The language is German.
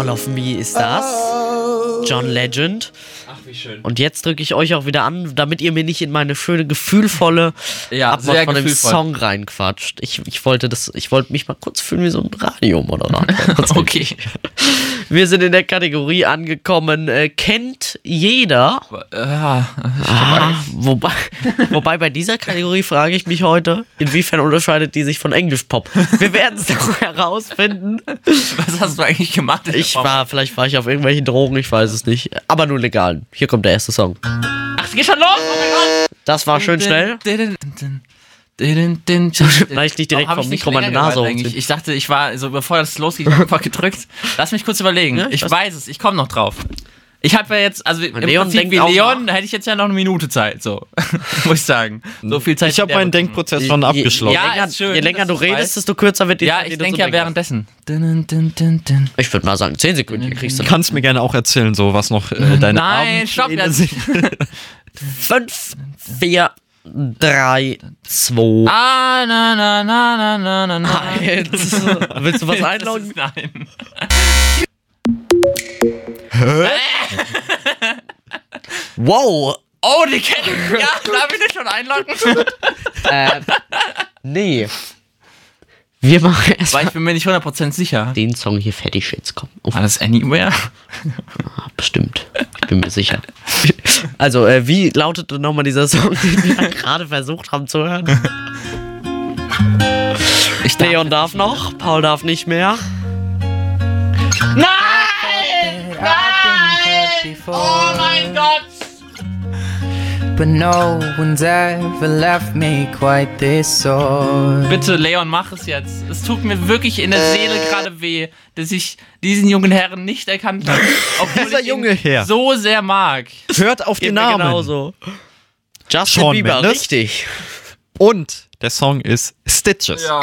All of Me ist das. John Legend. Ach, wie schön. Und jetzt drücke ich euch auch wieder an, damit ihr mir nicht in meine schöne, gefühlvolle Abmord von dem Song reinquatscht. Ich wollte mich mal kurz fühlen wie so ein Radiomoderator. Okay. Wir sind in der Kategorie angekommen, kennt jeder. Wobei bei dieser Kategorie frage ich mich heute, inwiefern unterscheidet die sich von Englisch-Pop? Wir werden es doch herausfinden. Was hast du eigentlich gemacht? Vielleicht war ich auf irgendwelchen Drogen, ich weiß es nicht. Aber nur legalen. Hier kommt der erste Song. Ach, es geht schon los! Oh mein Gott! Das war schön schnell. Vielleicht nicht direkt vom Mikro meine Nase hochziehen. Ich dachte, ich war so, bevor das losgeht, einfach gedrückt. Lass mich kurz überlegen. Ja, ich weiß es, ich komme noch drauf. Ich habe ja jetzt, also im Prinzip wie Leon, hätte ich jetzt ja noch eine Minute Zeit, so. Muss ich sagen. So viel Zeit. Ich habe meinen Denkprozess schon abgeschlossen. Ja, je länger du redest, desto kürzer wird die Zeit. Ja, ich denke ja währenddessen. Ich würde mal sagen, 10 Sekunden kriegst du. Du kannst mir gerne auch erzählen, so was noch deine Nein, stopp jetzt. 5, 4, 3, 2. Eins. Willst du was einloggen? Nein. Wow. Oh, die kennen. Ja, darf ich dich schon einloggen? Nee. Wir machen erst Weil ich bin mir nicht 100% sicher. den Song hier fertig jetzt kommen. War das Anywhere? Bestimmt. Ich bin mir sicher. Also, wie lautete nochmal dieser Song, den wir gerade versucht haben zu hören? Leon darf noch, Paul darf nicht mehr. Nein! Nein! Oh mein Gott! But no one's ever left me quite this sore. Bitte, Leon, mach es jetzt. Es tut mir wirklich in der Seele gerade weh, dass ich diesen jungen Herrn nicht erkannt habe. Obwohl Dieser ich junge ihn Herr. so sehr mag. Hört auf den Namen. Genauso. Justin Shawn Bieber, Mendes. richtig. Und der Song ist Stitches. Ja.